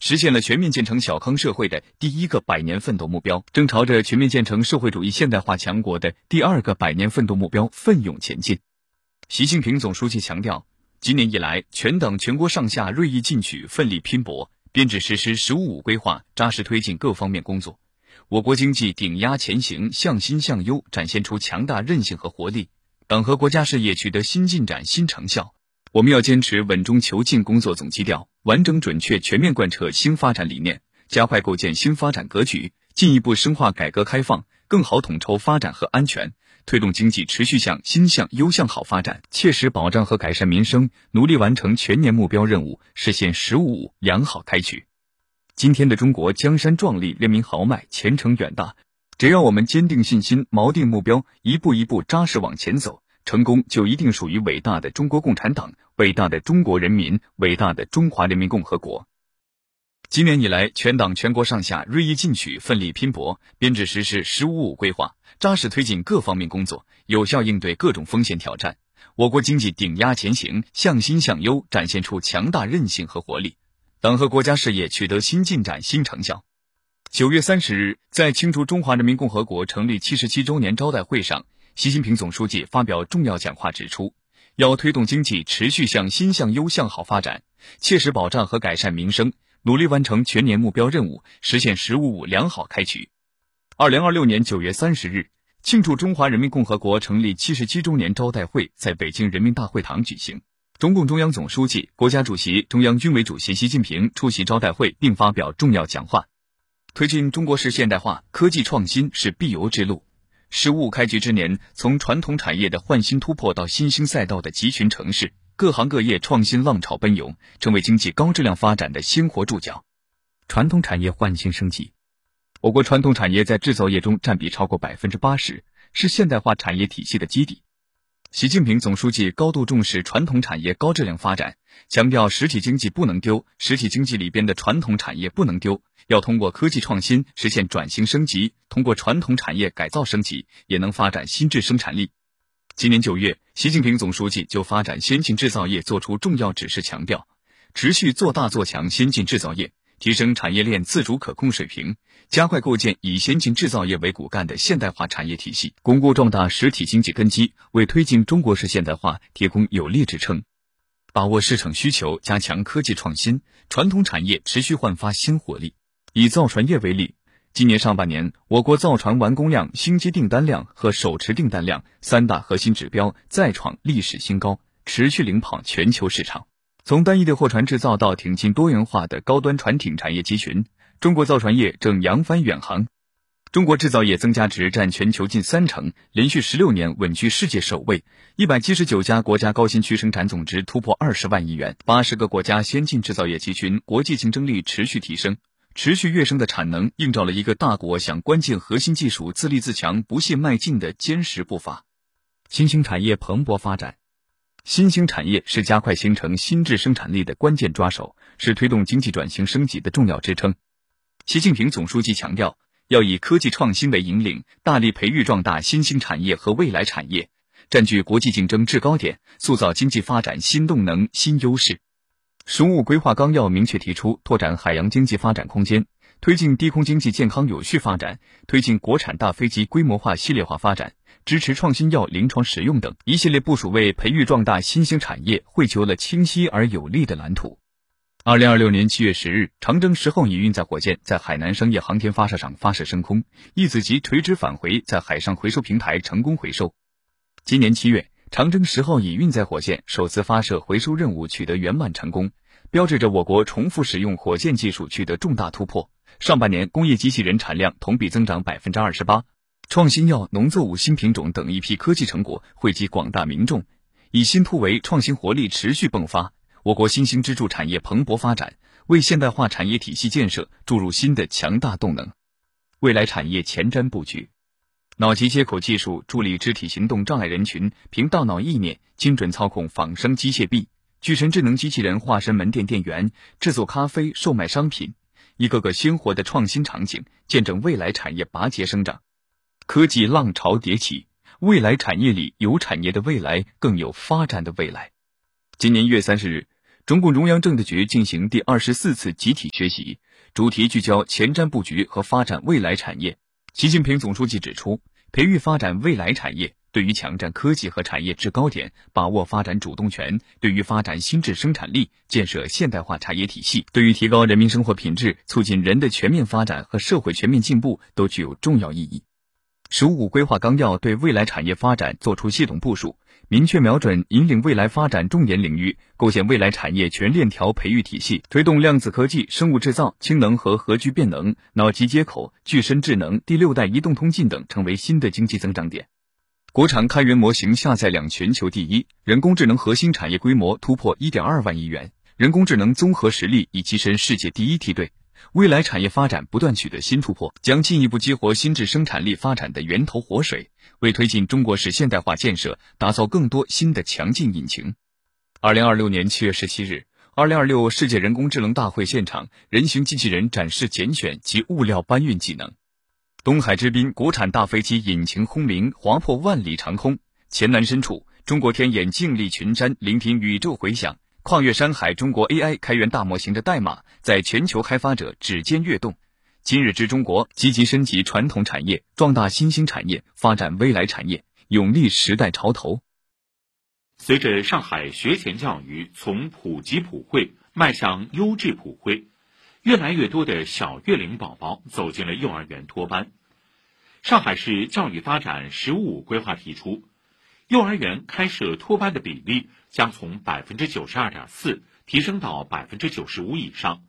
实现了全面建成小康社会的第一个100年奋斗目标，正朝着全面建成社会主义现代化强国的第2个100年奋斗目标奋勇前进。习近平总书记强调，今年以来，全党全国上下锐意进取，奋力拼搏，编制实施“十五五”规划，扎实推进各方面工作。我国经济顶压前行，向新向优，展现出强大韧性和活力，党和国家事业取得新进展、新成效。我们要坚持稳中求进工作总基调，完整准确全面贯彻新发展理念，加快构建新发展格局，进一步深化改革开放，更好统筹发展和安全，推动经济持续向新向优向好发展，切实保障和改善民生，努力完成全年目标任务，实现“十五五”良好开局。今天的中国江山壮丽，人民豪迈，前程远大。只要我们坚定信心，锚定目标，一步一步扎实往前走，成功就一定属于伟大的中国共产党，伟大的中国人民，伟大的中华人民共和国。今年以来，全党全国上下锐意进取，奋力拼搏，编制实施“十五五”规划，扎实推进各方面工作，有效应对各种风险挑战。我国经济顶压前行，向新向优，展现出强大韧性和活力。党和国家事业取得新进展、新成效。9月30日，在庆祝中华人民共和国成立77周年招待会上，习近平总书记发表重要讲话指出，要推动经济持续向新向优向好发展，切实保障和改善民生，努力完成全年目标任务，实现“十五五”良好开局。2026年9月30日，庆祝中华人民共和国成立77周年招待会在北京人民大会堂举行。中共中央总书记、国家主席、中央军委主席习近平出席招待会并发表重要讲话。推进中国式现代化，科技创新是必由之路。“十五五”开局之年，从传统产业的焕新突破到新兴赛道的集群城市，各行各业创新浪潮奔涌，成为经济高质量发展的鲜活注脚。传统产业焕新升级，我国传统产业在制造业中占比超过80%，是现代化产业体系的基底。习近平总书记高度重视传统产业高质量发展，强调实体经济不能丢，实体经济里边的传统产业不能丢，要通过科技创新实现转型升级，通过传统产业改造升级，也能发展新质生产力。今年9月，习近平总书记就发展先进制造业作出重要指示，强调持续做大做强先进制造业，提升产业链自主可控水平，加快构建以先进制造业为骨干的现代化产业体系，巩固壮大实体经济根基，为推进中国式现代化提供有力支撑。把握市场需求，加强科技创新，传统产业持续焕发新活力。以造船业为例，今年上半年，我国造船完工量、新接订单量和手持订单量3大核心指标再创历史新高，持续领跑全球市场。从单一的货船制造到挺进多元化的高端船艇产业集群，中国造船业正扬帆远航。中国制造业增加值占全球近30%，连续16年稳居世界首位。179家国家高新区生产总值突破20万亿元，80个国家先进制造业集群，国际竞争力持续提升。持续跃升的产能映照了一个大国向关键核心技术自立自强不懈迈进的坚实步伐。新兴产业蓬勃发展，新兴产业是加快形成新质生产力的关键抓手，是推动经济转型升级的重要支撑。习近平总书记强调，要以科技创新为引领，大力培育壮大新兴产业和未来产业，占据国际竞争制高点，塑造经济发展新动能、新优势。十五五规划纲要明确提出，拓展海洋经济发展空间，推进低空经济健康有序发展，推进国产大飞机规模化系列化发展，支持创新药临床使用等一系列部署，为培育壮大新兴产业绘就了清晰而有力的蓝图。2026年7月10日，长征10号乙运载火箭在海南商业航天发射场发射升空，一子级垂直返回在海上回收平台成功回收。今年7月，长征10号乙运载火箭首次发射回收任务取得圆满成功，标志着我国重复使用火箭技术取得重大突破。上半年工业机器人产量同比增长 28%， 创新药、农作物新品种等一批科技成果惠及广大民众，以新突围，创新活力持续迸发，我国新兴支柱产业蓬勃发展，为现代化产业体系建设注入新的强大动能。未来产业前瞻布局，脑机接口技术助力肢体行动障碍人群凭大脑意念精准操控仿生机械臂，巨神智能机器人化身门店店员，制作咖啡、售卖商品，一个个鲜活的创新场景，见证未来产业拔节生长。科技浪潮迭起，未来产业里有产业的未来，更有发展的未来。今年1月30日， 中共中央政治局进行第24次集体学习，主题聚焦前瞻布局和发展未来产业。习近平总书记指出，培育发展未来产业对于抢占科技和产业制高点，把握发展主动权，对于发展新质生产力、建设现代化产业体系，对于提高人民生活品质、促进人的全面发展和社会全面进步都具有重要意义。“十五五”规划纲要对未来产业发展作出系统部署，明确瞄准引领未来发展重点领域，构建未来产业全链条培育体系，推动量子科技、生物制造、氢能和核聚变能、脑机接口、具身智能、第6代移动通信等成为新的经济增长点。国产开源模型下载量全球第一，人工智能核心产业规模突破 1.2 万亿元，人工智能综合实力已跻身世界第一梯队。未来产业发展不断取得新突破，将进一步激活新质生产力发展的源头活水，为推进中国式现代化建设打造更多新的强劲引擎。2026年7月17日，2026世界人工智能大会现场，人形机器人展示拣选及物料搬运技能。东海之滨国产大飞机引擎轰鸣，划破万里长空。黔南深处，中国天眼静立群山，聆听宇宙回响。跨越山海，中国 AI 开源大模型的代码在全球开发者指尖跃动。今日之中国，积极升级传统产业，壮大新兴产业，发展未来产业，勇立时代潮头。 随着上海学前教育从普及普惠迈向优质普惠，越来越多的小月龄宝宝走进了幼儿园托班。上海市教育发展“十五五”规划提出，幼儿园开设托班的比例将从 92.4% 提升到 95% 以上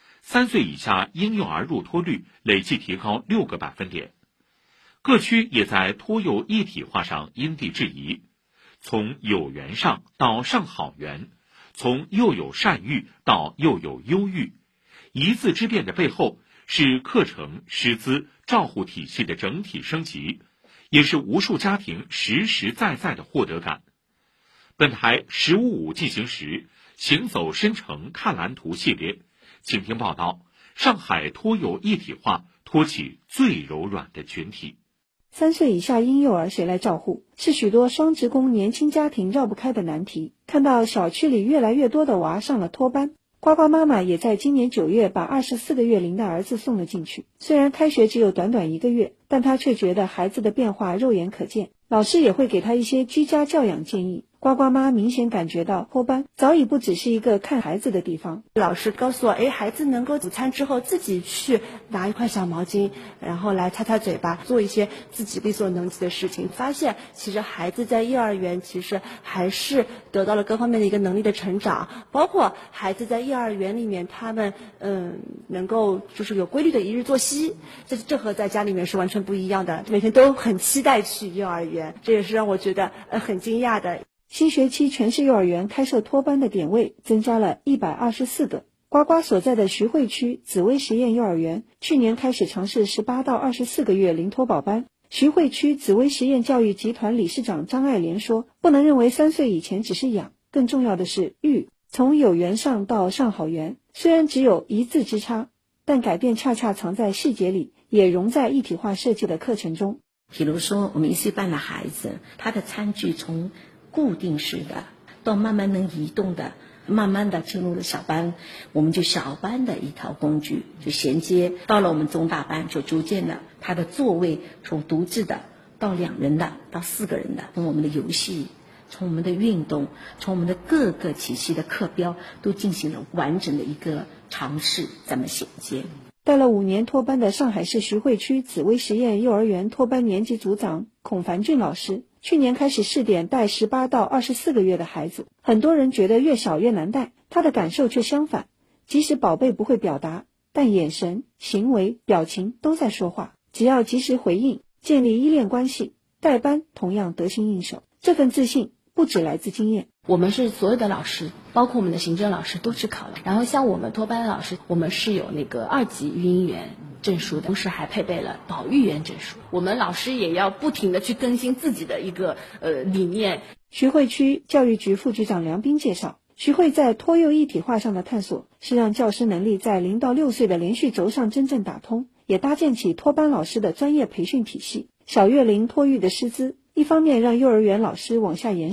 ，3岁以下婴幼儿入托率累计提高6个百分点。各区也在托幼一体化上因地制宜，从有园上到上好园，从幼有善育到幼有优育。一字之变的背后，是课程、师资、照护体系的整体升级，也是无数家庭实实在在的获得感。本台“15.5”进行时，行走深城看蓝图系列，请听报道：上海托幼一体化托起最柔软的群体。 3岁以下婴幼儿谁来照护，是许多双职工年轻家庭绕不开的难题。看到小区里越来越多的娃上了托班，呱呱妈妈也在今年9月把24个月龄的儿子送了进去。虽然开学只有短短1个月，但他却觉得孩子的变化肉眼可见，老师也会给他一些居家教养建议。呱呱妈明显感觉到托班早已不只是一个看孩子的地方。 老师告诉我，孩子能够午餐之后自己去拿一块小毛巾，然后来擦擦嘴巴，做一些自己力所能及的事情。发现其实孩子在幼儿园其实还是得到了各方面的一个能力的成长，包括孩子在幼儿园里面他们能够就是有规律的一日作息，这和在家里面是完全不一样的，每天都很期待去幼儿园，这也是让我觉得很惊讶的。 新学期全市幼儿园开设托班的点位增加了124个。呱呱所在的徐汇区紫薇实验幼儿园去年开始尝试18到24个月零托宝班。徐汇区紫薇实验教育集团理事长张爱莲说，不能认为3岁以前只是养，更重要的是育。从有园上到上好园，虽然只有1字之差，但改变恰恰藏在细节里，也融在一体化设计的课程中。 比如说我们1岁半的孩子，他的餐具从固定式的到慢慢能移动的，慢慢的进入了小班，我们就小班的一套工具就衔接到了我们中大班，就逐渐的他的座位从独自的到2人的到4个人的，从我们的游戏，从我们的运动，从我们的各个体系的课标都进行了完整的一个尝试，怎么衔接。 带了5年托班的上海市徐汇区紫薇实验幼儿园托班年级组长孔凡俊老师，去年开始试点带18到24个月的孩子，很多人觉得越小越难带，他的感受却相反。即使宝贝不会表达，但眼神、行为、表情都在说话，只要及时回应，建立依恋关系，带班同样得心应手。这份自信不只来自经验。 我们是所有的老师，包括我们的行政老师都去考了，然后像我们托班的老师，我们是有那个2级育婴员证书的，同时还配备了保育员证书。我们老师也要不停的去更新自己的一个理念。 徐汇区教育局副局长梁斌介绍，徐汇在托幼一体化上的探索，是让教师能力在0到6岁的连续轴上真正打通，也搭建起托班老师的专业培训体系。小月龄托育的师资，一方面让幼儿园老师往下延伸，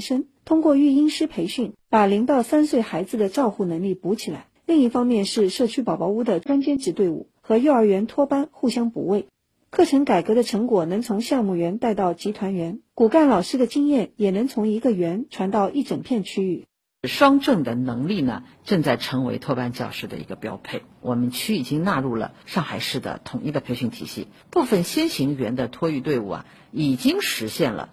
通过育婴师培训，把0到3岁孩子的照护能力补起来。另一方面是社区宝宝屋的专兼职队伍和幼儿园托班互相补位。课程改革的成果能从项目园带到集团园，骨干老师的经验也能从一个园传到一整片区域。 双证的能力呢，正在成为托班教师的一个标配。我们区已经纳入了上海市的统一的培训体系，部分先行园的托育队伍已经实现了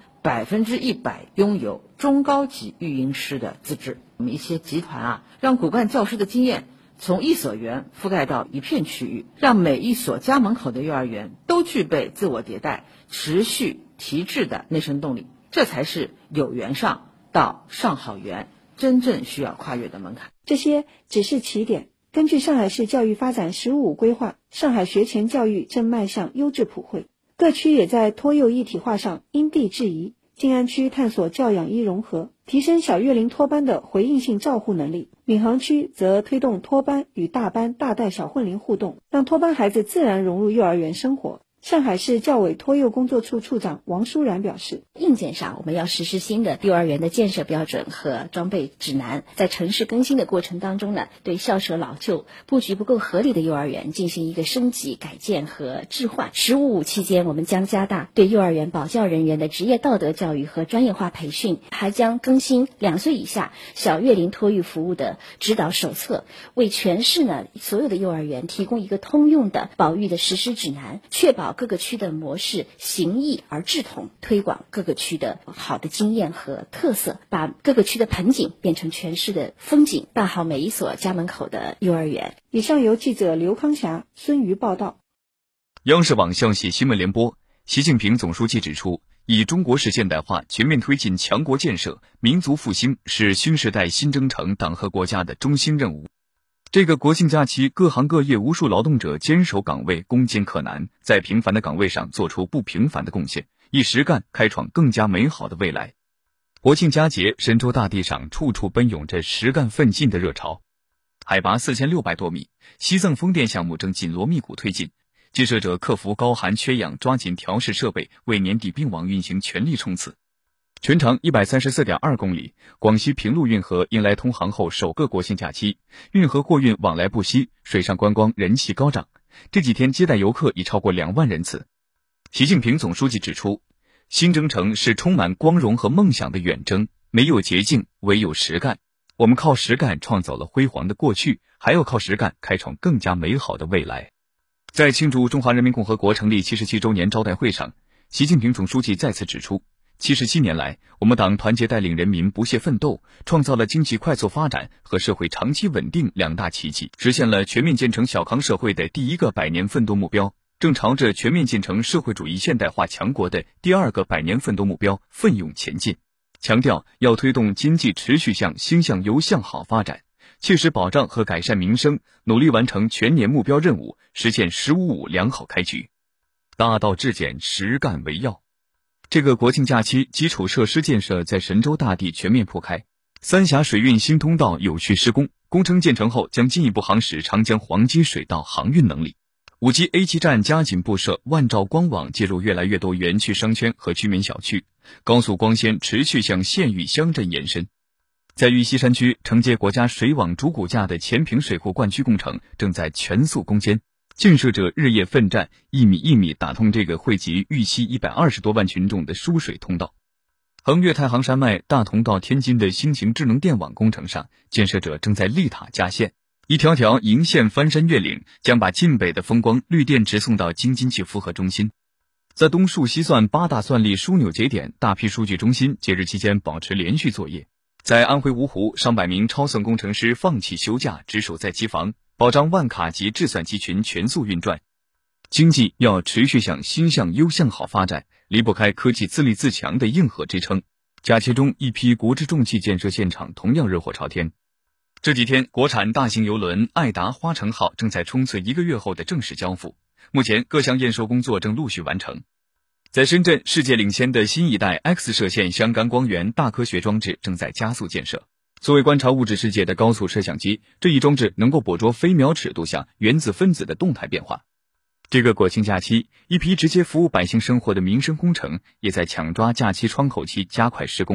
100%拥有中高级育婴师的资质。我们一些集团让骨干教师的经验从一所园覆盖到一片区域，让每一所家门口的幼儿园都具备自我迭代、持续提质的内生动力。这才是有园上到上好园真正需要跨越的门槛。 这些只是起点。根据上海市教育发展“15+5”规划，上海学前教育正迈向优质普惠，各区也在托幼一体化上因地制宜。静安区探索教养医融合，提升小月龄托班的回应性照护能力；闵行区则推动托班与大班大带小混龄互动，让托班孩子自然融入幼儿园生活。上海市教委托幼工作处处长王舒然表示， 硬件上我们要实施新的幼儿园的建设标准和装备指南，在城市更新的过程当中呢，对校舍老旧、布局不够合理的幼儿园进行一个升级改建和置换。15+5期间，我们将加大对幼儿园保教人员的职业道德教育和专业化培训，还将更新2岁以下小月龄托育服务的指导手册，为全市呢所有的幼儿园提供一个通用的保育的实施指南，确保各个区的模式形异而志同，推广各个区的好的经验和特色，把各个区的盆景变成全市的风景，办好每一所家门口的幼儿园。 以上由记者刘康霞、孙瑜报道。 央视网消息新闻联播，习近平总书记指出，以中国式现代化全面推进强国建设、民族复兴是新时代新征程党和国家的中心任务。这个国庆假期，各行各业无数劳动者坚守岗位，攻坚克难，在平凡的岗位上做出不平凡的贡献，以实干开创更加美好的未来。国庆佳节，神州大地上处处奔涌着实干奋进的热潮。海拔4600多米，西藏风电项目正紧锣密鼓推进，建设者克服高寒缺氧，抓紧调试设备，为年底并网运行全力冲刺。全长134.2公里，广西平陆运河迎来通航后首个国庆假期，运河货运往来不息，水上观光人气高涨，这几天接待游客已超过2万人次。习近平总书记指出，新征程是充满光荣和梦想的远征，没有捷径，唯有实干。我们靠实干创造了辉煌的过去，还要靠实干开创更加美好的未来。在庆祝中华人民共和国成立77周年招待会上，习近平总书记再次指出，77年来，我们党团结带领人民不懈奋斗，创造了经济快速发展和社会长期稳定2大奇迹，实现了全面建成小康社会的第1个100年奋斗目标，正朝着全面建成社会主义现代化强国的第2个100年奋斗目标奋勇前进。强调要推动经济持续向兴向优向好发展，切实保障和改善民生，努力完成全年目标任务，实现15+5良好开局。大道至简，实干为要。这个国庆假期，基础设施建设在神州大地全面铺开，三峡水运新通道有序施工，工程建成后将进一步夯实长江黄金水道航运能力。5G A7站加紧布设，万兆光网介入越来越多园区商圈和居民小区，高速光纤持续向县域乡镇延伸。在玉溪山区，承接国家水网主骨架的前坪水库灌区工程正在全速攻坚，建设者日夜奋战，一米一米打通这个惠及玉溪120多万群众的输水通道。横越太行山脉大同到天津的新型智能电网工程上，建设者正在立塔加线，一条条银线翻山越岭，将把晋北的风光绿电直送到京津冀复合中心。在东数西算8大算力枢纽节点，大批数据中心节日期间保持连续作业。在安徽芜湖，上百名超算工程师放弃休假，值守在机房，保障万卡级制算机群全速运转。经济要持续向兴向优向好发展，离不开科技自立自强的硬核支撑。假期中，一批国之重器建设现场同样热火朝天。这几天，国产大型邮轮爱达花城号正在冲刺1个月后的正式交付，目前各项验收工作正陆续完成。在深圳，世界领先的新一代 X 射线相干光源大科学装置正在加速建设。作为观察物质世界的高速摄像机，这一装置能够捕捉飞秒尺度下原子分子的动态变化。这个国庆假期，一批直接服务百姓生活的民生工程也在抢抓假期窗口期加快施工。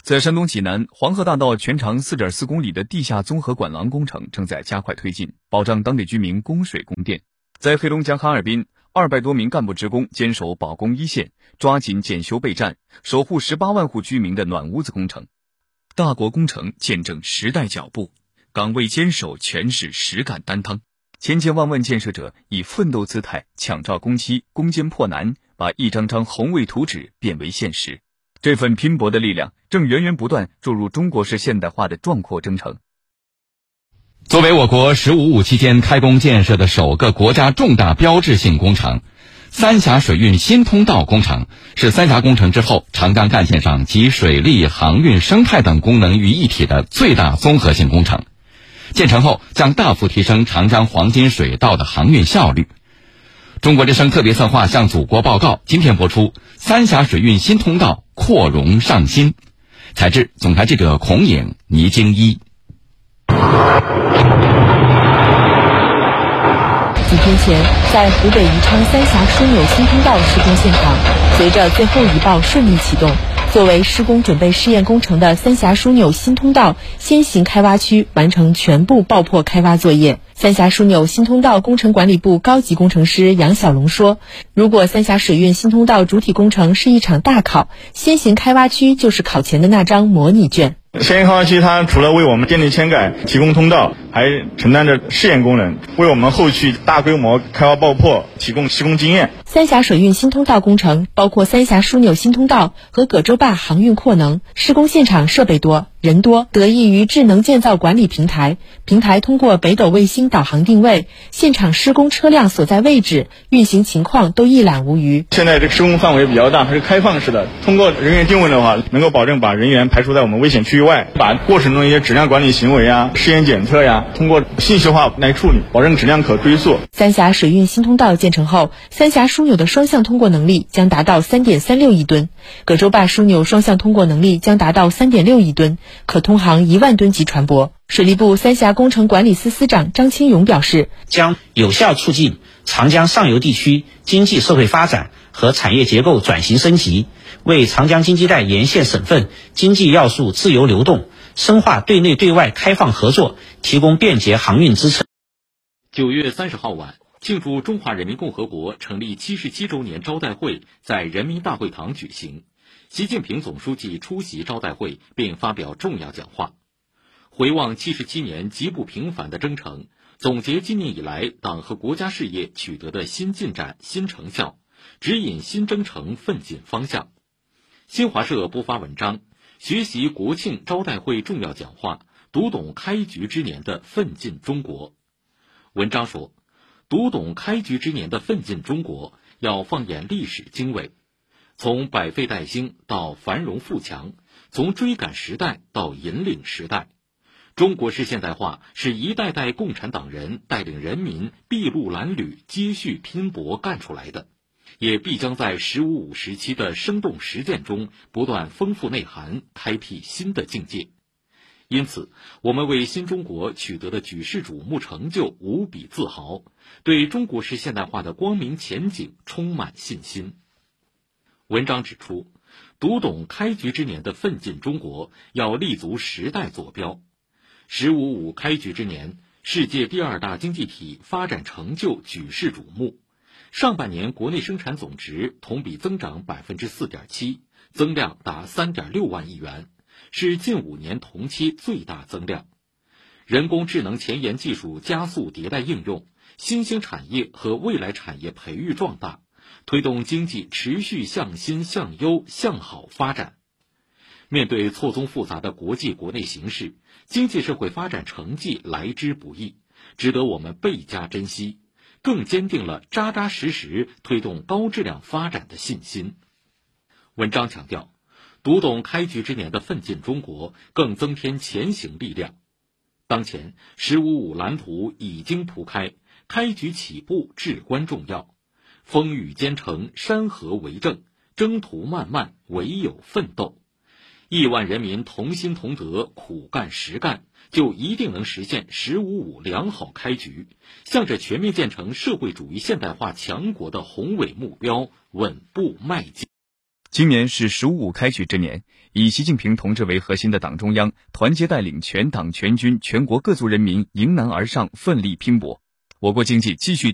在山东济南，黄河大道全长4.4公里的地下综合管廊工程正在加快推进，保障当地居民供水供电。在黑龙江哈尔滨，200多名干部职工坚守保供一线，抓紧检修备战，守护18万户居民的暖屋子工程。大国工程见证时代脚步，岗位坚守全是实干担当。千千万万建设者以奋斗姿态抢照工期，攻坚破难，把一张张宏伟图纸变为现实。这份拼搏的力量正源源不断注入中国式现代化的壮阔征程。 作为我国“十五五”期间开工建设的首个国家重大标志性工程，三峡水运新通道工程是三峡工程之后长江干线上集水利、航运、生态等功能于一体的最大综合性工程。建成后将大幅提升长江黄金水道的航运效率。中国之声特别策划向祖国报告，今天播出三峡水运新通道扩容上新。采制总台记者孔颖、倪京一。 几天前，在湖北宜昌三峡枢纽新通道施工现场，随着最后一报顺利启动，作为施工准备试验工程的三峡枢纽新通道先行开挖区完成全部爆破开挖作业。三峡枢纽新通道工程管理部高级工程师杨小龙说，如果三峡水运新通道主体工程是一场大考，先行开挖区就是考前的那张模拟卷。 先行开挖区它除了为我们建立签改、提供通道，还承担着试验功能，为我们后续大规模开挖爆破提供施工经验。 三峡水运新通道工程包括三峡枢纽新通道和葛洲坝航运扩能，施工现场设备多、人多，得益于智能建造管理平台。平台通过北斗卫星导航定位，现场施工车辆所在位置、运行情况都一览无余。 现在这个施工范围比较大，它是开放式的，通过人员定位的话，能够保证把人员排除在我们危险区域外，把过程中一些质量管理行为啊、试验检测呀，通过信息化来处理，保证质量可追溯。 三峡水运新通道建成后，三峡枢纽的双向通过能力将达到 3.36 亿吨，葛洲坝枢纽双向通过能力将达到 3.6 亿吨，可通航1万吨级船舶。水利部三峡工程管理司司长张清勇表示， 将有效促进长江上游地区经济社会发展和产业结构转型升级，为长江经济带沿线省份经济要素自由流动、深化对内对外开放合作提供便捷航运支撑。 9月30号晚，庆祝中华人民共和国成立77周年招待会在人民大会堂举行，习近平总书记出席招待会并发表重要讲话。回望77年极不平凡的征程，总结今年以来党和国家事业取得的新进展、新成效，指引新征程奋进方向。新华社播发文章，学习国庆招待会重要讲话，读懂开局之年的奋进中国。文章说，读懂开局之年的奋进中国，要放眼历史经纬，从百废待兴到繁荣富强，从追赶时代到引领时代。中国式现代化是一代代共产党人带领人民筚路蓝缕、接续拼搏干出来的，也必将在“15·5”时期的生动实践中不断丰富内涵，开辟新的境界。因此，我们为新中国取得的举世瞩目成就无比自豪，对中国式现代化的光明前景充满信心。文章指出，读懂开局之年的奋进中国，要立足时代坐标。“15·5”开局之年，世界第2大经济体发展成就举世瞩目。上半年国内生产总值同比增长 4.7%， 增量达 3.6 万亿元，是近5年同期最大增量。人工智能前沿技术加速迭代应用，新兴产业和未来产业培育壮大，推动经济持续向新、向优、向好发展。面对错综复杂的国际国内形势，经济社会发展成绩来之不易，值得我们倍加珍惜，更坚定了扎扎实实推动高质量发展的信心。文章强调，读懂开局之年的奋进中国，更增添前行力量。当前“15·5”蓝图已经铺开，开局起步至关重要。风雨兼程，山河为证，征途漫漫，唯有奋斗。亿万人民同心同德，苦干实干，就一定能实现“15·5”良好开局，向着全面建成社会主义现代化强国的宏伟目标稳步迈进。 今年是“十五五”开局之年，以习近平同志为核心的党中央团结带领全党全军全国各族人民迎难而上，奋力拼搏，我国经济继续